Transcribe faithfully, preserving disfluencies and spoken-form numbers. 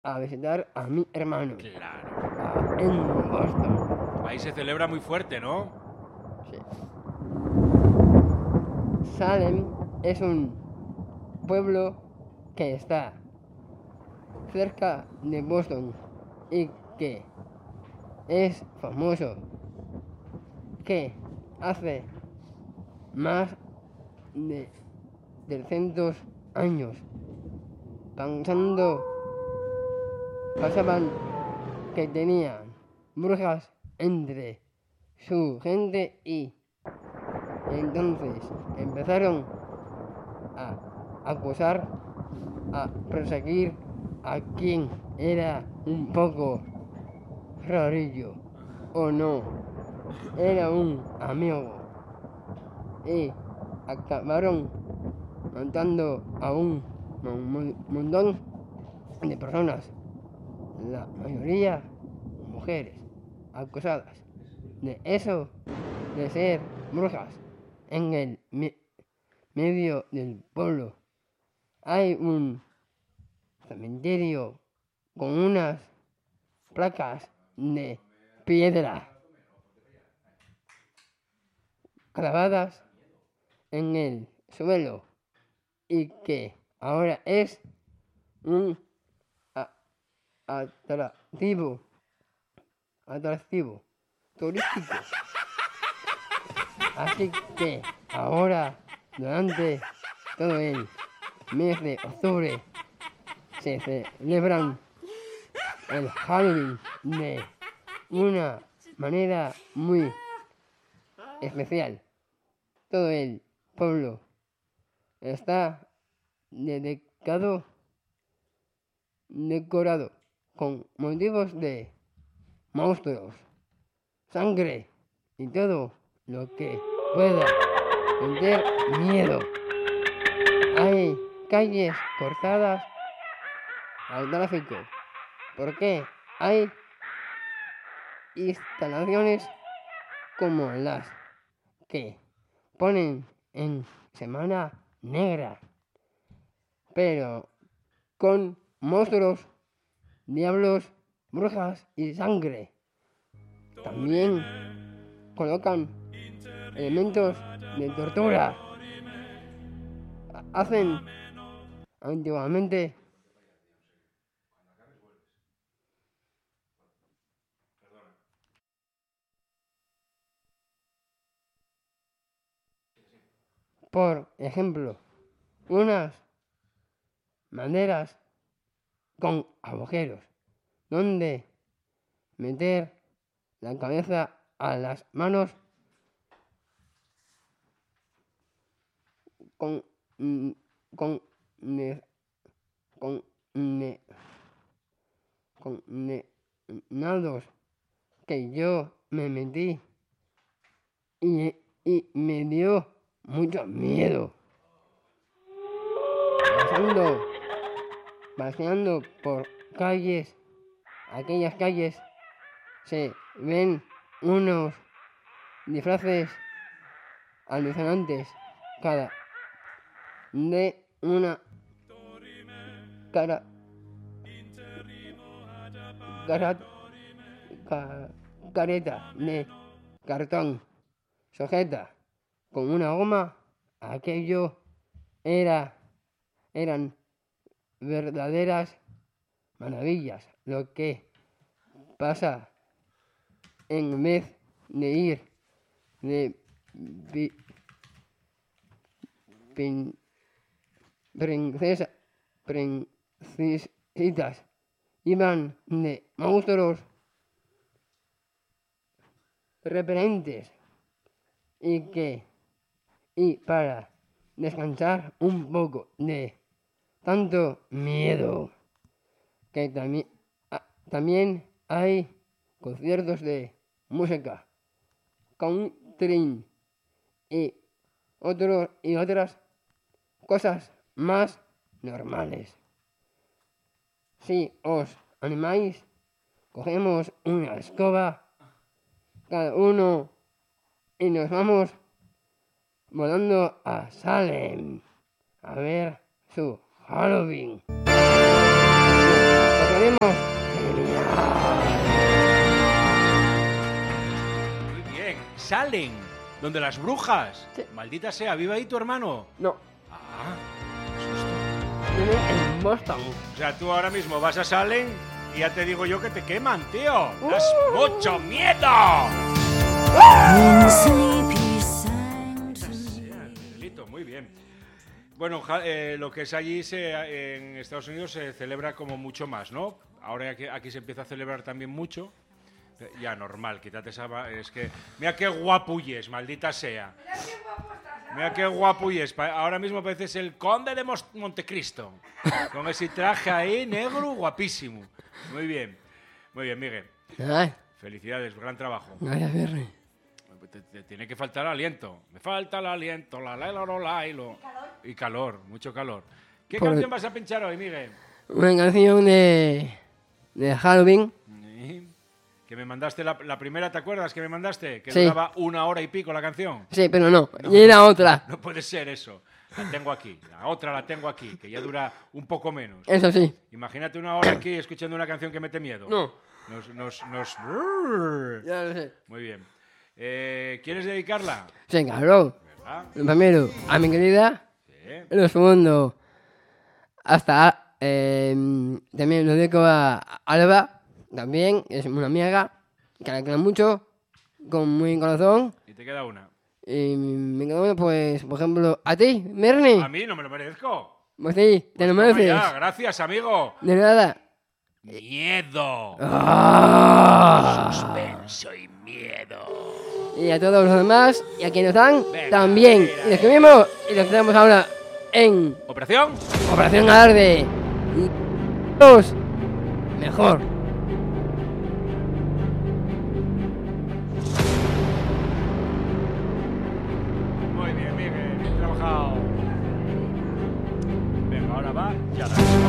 a visitar a mi hermano. Claro. a- en Boston. Ahí se celebra muy fuerte, ¿no? Sí. Salem es un pueblo que está cerca de Boston y que es famoso, que hace más de trescientos años pensando pasaban que tenían brujas entre su gente y entonces empezaron a acusar, a perseguir a quien era un poco rarillo o no, era un amigo y acabaron matando a un mon- montón de personas, la mayoría mujeres, acusadas de eso, de ser brujas. En el me- medio del pueblo hay un cementerio con unas placas de piedra clavadas en el suelo y que ahora es un a- atractivo, atractivo turístico. Así que ahora, durante todo el mes de octubre, se celebran el Halloween de una manera muy especial. Todo el pueblo está dedicado, decorado con motivos de monstruos, sangre y todo lo que pueda meter miedo. Hay calles cortadas al tráfico porque hay instalaciones como las que ponen en Semana Negra, pero con monstruos, diablos, brujas y sangre. También colocan elementos de tortura. Hacen antiguamente por ejemplo, unas maderas con agujeros donde meter la cabeza a las manos con mm, con ne- con ne- con ne- nados que yo me metí y, y me dio mucho miedo. Pasando, paseando por calles, aquellas calles se ven unos disfraces alucinantes, cada de una cara, cara, ca- careta de cartón sujeta con una goma. Aquello era, eran verdaderas maravillas. Lo que pasa en vez de ir de pi- pin- princesa, princesitas, iban de monstruos repelentes y que y para descansar un poco de tanto miedo que también también hay conciertos de música country y otros y otras cosas más normales. Si os animáis, cogemos una escoba cada uno y nos vamos volando a Salem a ver su Halloween. Salem, donde las brujas. Sí. Maldita sea, ¿vive ahí tu hermano? No, Ah, qué susto. vive en Boston. O sea, tú ahora mismo vas a Salem y ya te digo yo que te queman, tío. ¡Das Uh. mucho miedo! Delito, muy bien. Bueno, ja- eh, lo que es allí se, en Estados Unidos se celebra como mucho más, ¿no? Ahora aquí, aquí se empieza a celebrar también mucho. Eh, Ya, normal, quítate esa... va- Es que... Mira qué guapulles, maldita sea. Mira qué guapulles. Pa- Ahora mismo pareces el conde de Mos- Montecristo. Con ese traje ahí, negro, guapísimo. Muy bien. Muy bien, Miguel. Ay, Felicidades, gran trabajo. gracias, Berry. Te, te tiene que faltar aliento. Me falta el aliento, la la la la la y lo. Y calor, mucho calor. ¿Qué Por- canción vas a pinchar hoy, Miguel? Una canción de, de Halloween. Sí. Que me mandaste la, la primera, ¿te acuerdas que me mandaste? Que Sí. duraba una hora y pico la canción. Sí, pero no, y era otra. No puede ser eso. La tengo aquí. La otra la tengo aquí, que ya dura un poco menos. Eso sí. Imagínate una hora aquí escuchando una canción que mete miedo. No. Nos, nos, nos... Ya lo sé. Muy bien. Eh, ¿Quieres dedicarla? Sí, claro. ¿Verdad? Lo primero, a mi querida. Sí. Lo segundo, hasta eh, también lo dedico a Alba, también, es una amiga que la quiero mucho, con muy corazón. Y te queda una. Y me quedo, pues, por ejemplo, a ti, Bernie. A mí no me lo merezco. Pues sí, te lo Toma mereces. ya, gracias, amigo. De nada. Miedo. Ah. Suspenso y miedo. Y a todos los demás, y a quienes están, Venga, también. mira, Y los que vimos, y los que tenemos ahora en ¿Operación? Operación Alarde. Los mejor. Muy bien, Miguel, bien trabajado. Venga, ahora va, ya la.